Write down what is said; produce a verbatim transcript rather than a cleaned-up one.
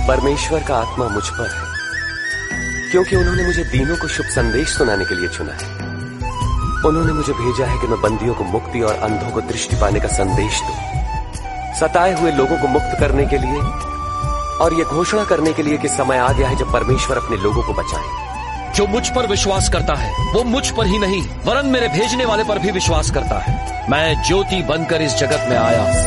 परमेश्वर का आत्मा मुझ पर है, क्योंकि उन्होंने मुझे दीनों को शुभ संदेश सुनाने के लिए चुना है। उन्होंने मुझे भेजा है कि मैं बंदियों को मुक्ति और अंधों को दृष्टि पाने का संदेश दूं, सताए हुए लोगों को मुक्त करने के लिए और यह घोषणा करने के लिए कि समय आ गया है जब परमेश्वर अपने लोगों को बचाए। जो मुझ पर विश्वास करता है वो मुझ पर ही नहीं वरन मेरे भेजने वाले पर भी विश्वास करता है। मैं ज्योति बनकर इस जगत में आया